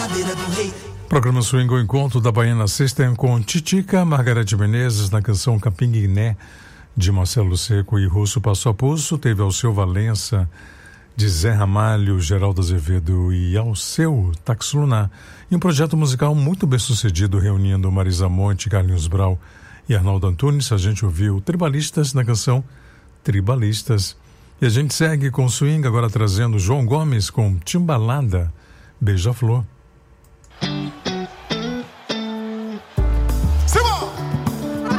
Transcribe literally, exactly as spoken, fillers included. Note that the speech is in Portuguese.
Programa Swing, o encontro da Baiana System com Titica, Margareth Menezes na canção Capinguiné, de Marcelo Seco e Russo Passo a Pulso. Teve Alceu Valença, de Zé Ramalho, Geraldo Azevedo e Alceu Táxi Lunar. E um projeto musical muito bem sucedido, reunindo Marisa Monte, Carlinhos Brau e Arnaldo Antunes. A gente ouviu Tribalistas na canção Tribalistas. E a gente segue com o swing, agora trazendo João Gomes com Timbalada, Beija-Flor.